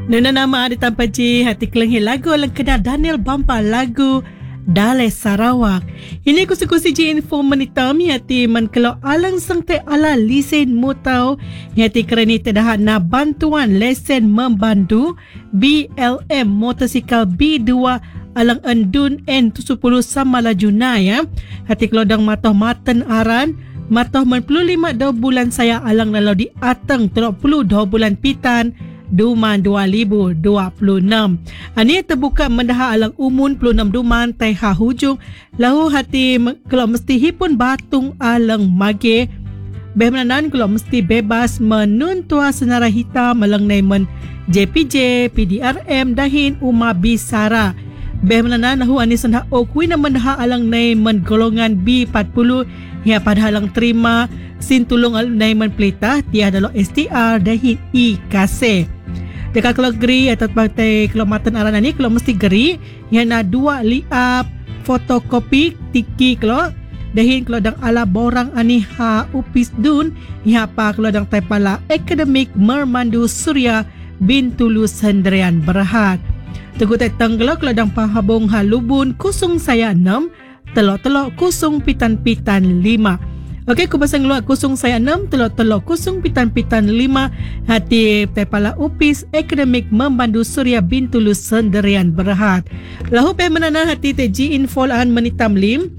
Nuna nama ada tanpa J hati kelenghi lagu alang kena Daniel Bampa lagu Dalai Sarawak. Ini kusi-kusi J info menitami hati man kalau alang sangte ala lesen mutau hati kerani terdahat na bantuan lesen membantu BLM motosikal B2 alang endun N70 sama laju na ya. Hati kalau dang matah maten aran matah 45 bulan saya alang lalu di atang 30 bulan pitan Duman 2026. Ini terbuka mendaha alang umun 26 Duman taiha hujung lahu hati kalau mesti hipun batung alang mage behmanan kalau mesti bebas menuntua senara hitam alang naiman JPJ PDRM dahin Uma Bisara behmanan lahu ani sanha okui na mendaha alang naiman golongan B40 ya padahal terima sintulung naiman pelita tiada lo STR dahin IKC. Dekat kalau geri atau partai kelomatan aranan ni kalau mesti geri yang na 2 liap fotokopi tiki kalau dahin kalau dang ala borang ani ha upis dun ya pa kalau dang taipala akademik Mermandu Surya bin Tulus Hendrian Berhad. Teguh tenggelo kalau dang pahabong halubun kusung saya 6 telok-telok kusung pitan-pitan 5. Okey, ku pasang luar kusung saya 6 telok-telok kusung pitan-pitan 5 hati tepala upis akademik Membandu Surya bin Tulus Sendirian Berhad. Lahu pemenana hati teji infolaan menitam lim.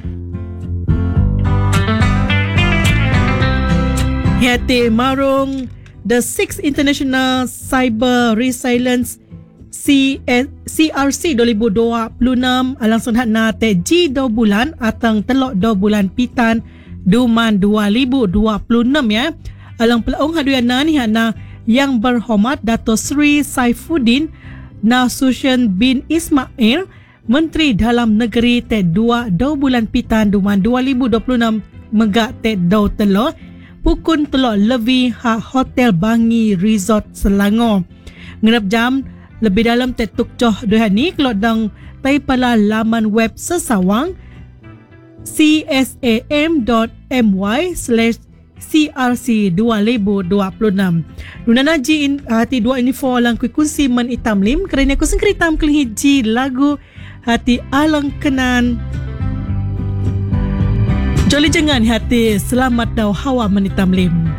Hati marung the 6th International Cyber Resilience CRC 2026 alang sanhat na teji 2 bulan atang telok 2 bulan pitan Duman 2026 ya. Alang pelaung haduana ni hana yang berhormat Dato Sri Saifuddin Nasution bin Ismail Menteri Dalam Negeri te 2 bulan pitan Duman 2026 megak te do telo pukun telo levi ha Hotel Bangi Resort Selangor. Ngenap jam lebih dalam te tukcoh dohani kelodang taipala laman web sesawang csam.my/crc2026. Nunana ji hati dua info alang kui kunsi man itam lim kerana aku sengkri tam kelih ji lagu hati alang kenan. Joli jangan hati selamat dau hawa man itam lim.